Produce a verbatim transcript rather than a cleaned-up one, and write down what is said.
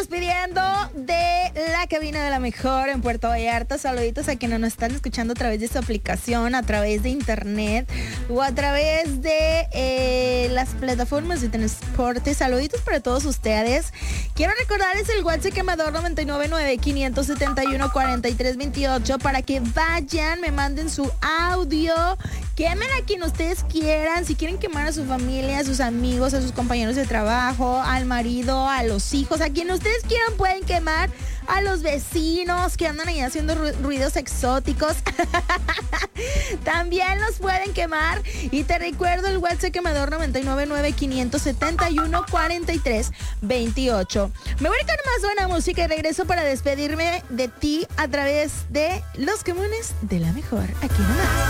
Despidiendo de la cabina de la mejor en Puerto Vallarta. Saluditos a quienes nos están escuchando a través de su aplicación, a través de internet o a través de eh, las plataformas de transporte. Saluditos para todos ustedes. Quiero recordarles el WhatsApp quemador noventa y nueve nueve, quinientos setenta y uno, cuarenta y tres veintiocho para que vayan, me manden su audio, quemen a quien ustedes quieran. Si quieren quemar a su familia, a sus amigos, a sus compañeros de trabajo, al marido, a los hijos, a quien ustedes quieran, pueden quemar a los vecinos que andan ahí haciendo ru- ruidos exóticos. También los pueden quemar. Y te recuerdo el WhatsApp quemador noventa y nueve nueve, quinientos setenta y uno, cuarenta y tres veintiocho. Me voy a ir con más buena música y regreso para despedirme de ti a través de Los Comunes de la Mejor. Aquí nomás.